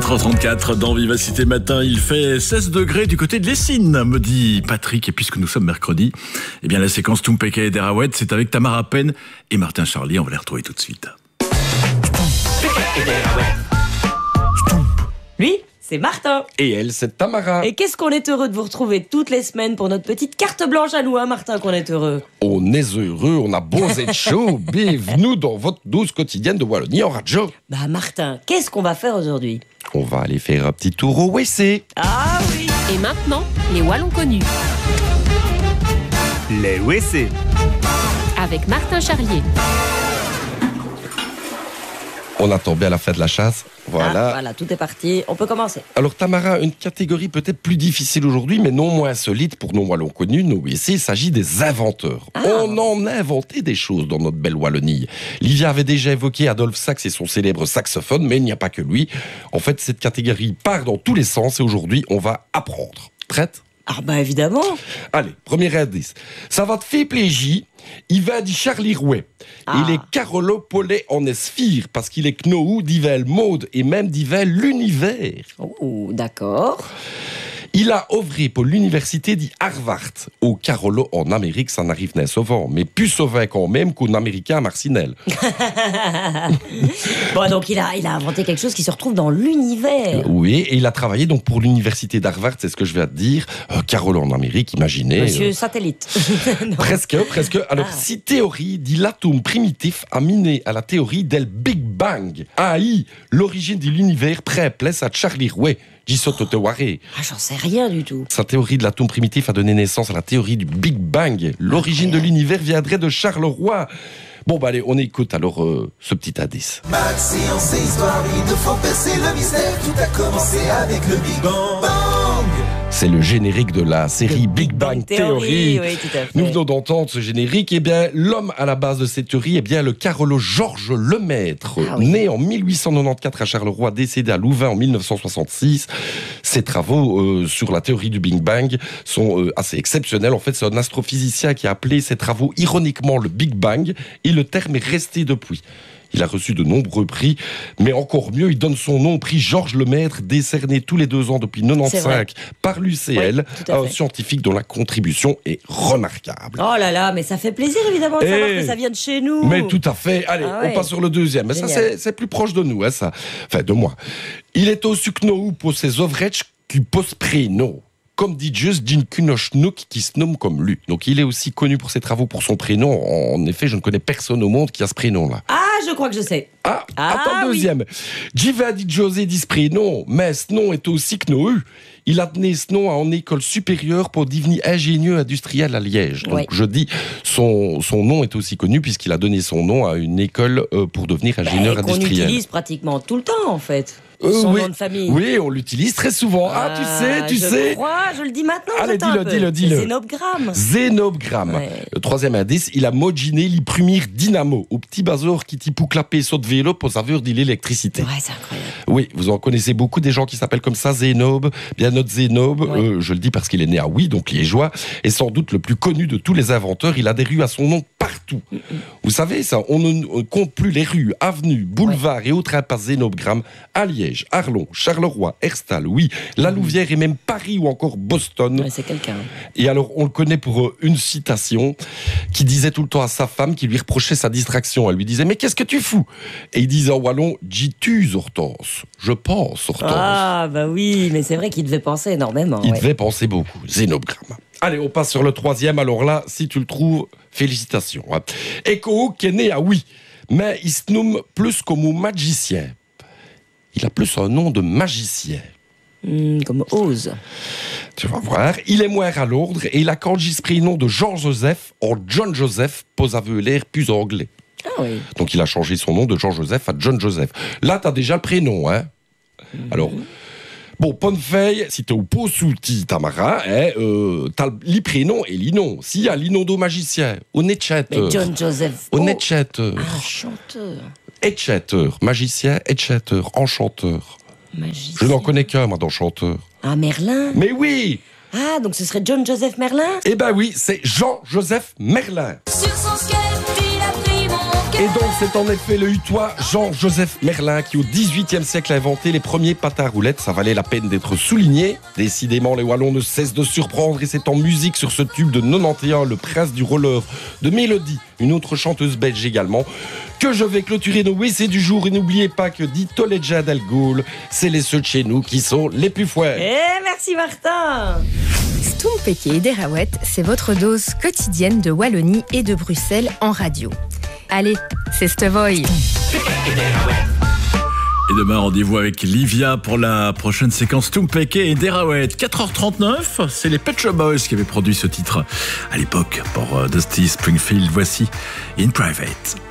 4h34 dans Vivacité Matin, il fait 16 degrés du côté de l'Essine, me dit Patrick. Et puisque nous sommes mercredi, eh bien la séquence Tumpeke et Derawet, c'est avec Tamara Penn et Martin Charlier. On va les retrouver tout de suite. Lui, c'est Martin. Et elle, c'est Tamara. Et qu'est-ce qu'on est heureux de vous retrouver toutes les semaines pour notre petite carte blanche à nous, hein, Martin, qu'on est heureux. On est heureux, on a beau être chaud. Bienvenue dans votre dose quotidienne de Wallonie en radio. Bah Martin, qu'est-ce qu'on va faire aujourd'hui? On va aller faire un petit tour au WC. Ah oui. Et maintenant, les Wallons connus. Les WC. Avec Martin Charlier. On attend bien la fin de la chasse. Voilà. Ah, voilà, tout est parti. On peut commencer. Alors Tamara, une catégorie peut-être plus difficile aujourd'hui, mais non moins solide pour nos Wallons connus, nos WC. Il s'agit des inventeurs. Ah. On en a inventé des choses dans notre belle Wallonie. Livia avait déjà évoqué Adolphe Sax et son célèbre saxophone, mais il n'y a pas que lui. En fait, cette catégorie part dans tous les sens et aujourd'hui, on va apprendre. Prête ? Ah bah évidemment. Allez, premier indice. Ça va te faire plaisir. Il va dire Charlie Rouet. Ah. Il est Carolo Paulet en esphire, parce qu'il est Knou, d'Ivel Mode et même d'Ivel l'univers. Oh, d'accord. Il a œuvré pour l'université d'Harvard. Au Carolo en Amérique, ça n'arrive pas souvent, mais plus souvent quand même qu'un Américain à Marcinelle. Bon, donc il a inventé quelque chose qui se retrouve dans l'univers. Oui, et il a travaillé donc pour l'université d'Harvard, c'est ce que je vais te dire. Carolo en Amérique, imaginez. Monsieur Satellite. Non. Presque. Alors, si théorie dit l'atome primitif a miné à la théorie del Big Bang. AI, l'origine de l'univers place à Charlie Rouet. Ah, j'en sais rien du tout. Sa théorie de l'atome primitif a donné naissance à la théorie du Big Bang. L'origine de l'univers viendrait de Charleroi. Bon, bah allez, on écoute alors ce petit indice. Max, science et histoire, il nous faut percer le mystère. Tout a commencé avec le Big Bang. C'est le générique de la série Big Bang Theory. Oui, tout à fait. Nous venons d'entendre ce générique. Eh bien, l'homme à la base de cette théorie, le Carolo Georges Lemaître, né en 1894 à Charleroi, décédé à Louvain en 1966. Ses travaux sur la théorie du Big Bang sont assez exceptionnels. En fait, c'est un astrophysicien qui a appelé ses travaux ironiquement le Big Bang, et le terme est resté depuis. Il a reçu de nombreux prix, mais encore mieux, il donne son nom au prix Georges Lemaître, décerné tous les 2 ans depuis 1995 par l'UCL, à un scientifique dont la contribution est remarquable. Oh là là, mais ça fait plaisir évidemment de savoir que ça vient de chez nous. Mais tout à fait. Allez, on passe sur le deuxième. Mais ça, c'est plus proche de nous, hein, ça. Enfin, de moi. Il est au sucno pour ses ovrech qui pose prénom. Comme dit juste d'une Kunochnouk qui se nomme comme lui. Donc il est aussi connu pour ses travaux, pour son prénom. En effet, je ne connais personne au monde qui a ce prénom-là. Ah, je crois que je sais. Attends, deuxième. Jiva dit José dit ce prénom, mais ce nom est aussi Knou. Il a donné ce nom en école supérieure pour devenir ingénieur industriel à Liège. Donc je dis, son nom est aussi connu puisqu'il a donné son nom à une école pour devenir ingénieur industriel. Qu'on utilise pratiquement tout le temps en fait. Son nom de famille. Oui, on l'utilise très souvent. Tu sais. Je le dis maintenant. Allez, dis-le. Zénobgramme. Zénobgramme. Ouais. Le troisième indice, il a moginé les premiers dynamo au petit bazar qui t'y pour clapper saut de vélo pour saveur de l'électricité. Ouais, c'est incroyable. Oui, vous en connaissez beaucoup des gens qui s'appellent comme ça, Zénob. Bien notre Zénob, je le dis parce qu'il est né à Oui, donc liégeois, est sans doute le plus connu de tous les inventeurs. Il a des rues à son nom partout. Vous savez ça, on ne compte plus les rues, avenues, boulevards et autres impasses Zénobgramme à Liège, Arlon, Charleroi, Herstal, la Louvière et même Paris ou encore Boston. Ouais, c'est quelqu'un. Et alors, on le connaît pour une citation qui disait tout le temps à sa femme, qui lui reprochait sa distraction. Elle lui disait « Mais qu'est-ce que tu fous ?» Et il disait en wallon « J'y Hortense. Je pense, Hortense. » Ah, bah oui, mais c'est vrai qu'il devait penser énormément. Il devait penser beaucoup. Zénobgramme. Allez, on passe sur le troisième. Alors là, si tu le trouves, félicitations. Eko, qui est né à Oui, mais il se nomme plus comme un magicien. Il a plus un nom de magicien. Comme Oz. Tu vas voir. Il est moins à l'ordre et il a enregistré le nom de Jean-Joseph en John Joseph, pose avait l'air plus anglais. Ah oui. Donc il a changé son nom de Jean-Joseph à John Joseph. Là, t'as déjà le prénom, hein. Alors, bon, Ponnefeuille, si t'es au pot sous Tamara, t'as les prénoms et les noms. S'il y a les noms de magicien, on est chatter. Mais John Joseph. On est chatter. Ah, chanteur. Etchatter, magicien, etchatter, enchanteur. Magicien. Je n'en connais qu'un, moi, d'enchanteur. Ah, Merlin. Mais oui. Ah, donc ce serait John Joseph Merlin. Eh ben oui, c'est Jean-Joseph Merlin. Sur son skate, il a pris mon Et donc, c'est en effet le Hutois Jean-Joseph Merlin qui, au XVIIIe siècle, a inventé les premiers patins à roulettes. Ça valait la peine d'être souligné. Décidément, les Wallons ne cessent de surprendre et c'est en musique sur ce tube de 91, Le Prince du roller de Mélodie, une autre chanteuse belge également, que je vais clôturer nos WC du jour. Et n'oubliez pas que dit Toledja Del Gaulle, c'est les ceux de chez nous qui sont les plus fouets. Merci Martin. Stompeke et Derawet, c'est votre dose quotidienne de Wallonie et de Bruxelles en radio. Allez, c'est Stevoy. Et demain, rendez-vous avec Livia pour la prochaine séquence Stompeke et Derawet. 4h39, c'est les Pet Shop Boys qui avaient produit ce titre à l'époque pour Dusty Springfield. Voici In Private.